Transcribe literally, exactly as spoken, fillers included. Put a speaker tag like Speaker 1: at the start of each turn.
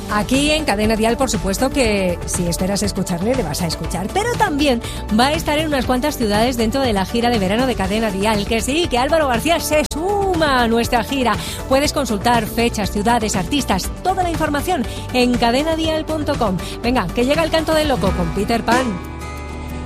Speaker 1: Aquí en Cadena Dial, por supuesto que si esperas escucharle, le vas a escuchar. Pero también va a estar en unas cuantas ciudades dentro de la gira de verano de Cadena Dial. Que sí, que Álvaro García se suma a nuestra gira. Puedes consultar fechas, ciudades, artistas, toda la información en cadena dial punto com. Venga, que llega el canto del loco con Peter Pan.